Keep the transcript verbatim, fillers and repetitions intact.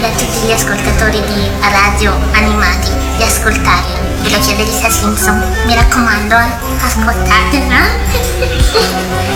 chiedo a tutti gli ascoltatori di radio animati di ascoltarla. Ve lo chiede Lisa Simpson. Mi raccomando, eh, ascoltatela.